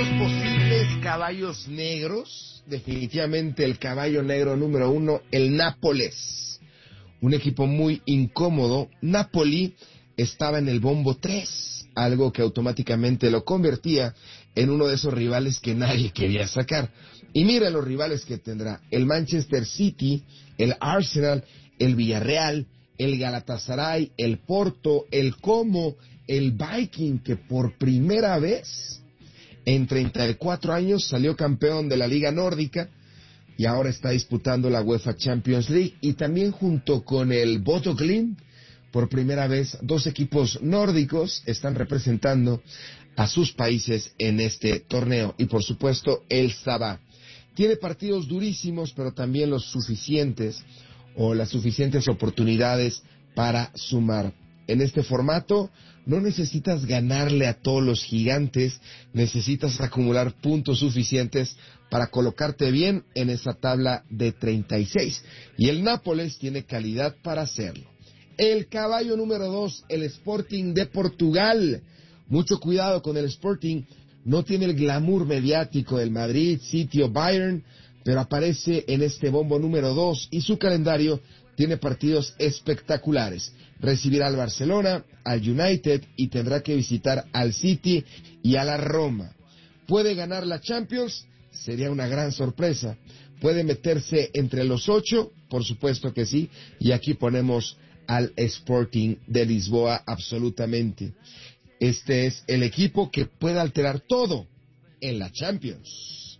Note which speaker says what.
Speaker 1: los posibles caballos negros, definitivamente el caballo negro número 1, el Nápoles. Un equipo muy incómodo. Napoli estaba en el bombo 3, algo que automáticamente lo convertía en uno de esos rivales que nadie quería sacar. Y mira los rivales que tendrá: el Manchester City, el Arsenal, el Villarreal, el Galatasaray, el Porto, el Como, el Viking, que por primera vez en 34 años salió campeón de la Liga Nórdica y ahora está disputando la UEFA Champions League. Y también junto con el Bodo Glimt, por primera vez, dos equipos nórdicos están representando a sus países en este torneo. Y por supuesto, el Sabah. Tiene partidos durísimos, pero también los suficientes o las suficientes oportunidades para sumar. En este formato no necesitas ganarle a todos los gigantes, necesitas acumular puntos suficientes para colocarte bien en esa tabla de 36. Y el Nápoles tiene calidad para hacerlo. El caballo número 2, el Sporting de Portugal. Mucho cuidado con el Sporting. No tiene el glamour mediático del Madrid, City o Bayern, pero aparece en este bombo número 2 y su calendario tiene partidos espectaculares. Recibirá al Barcelona, al United y tendrá que visitar al City y a la Roma. ¿Puede ganar la Champions? Sería una gran sorpresa. ¿Puede meterse entre los 8? Por supuesto que sí. Y aquí ponemos al Sporting de Lisboa absolutamente. Este es el equipo que puede alterar todo en la Champions.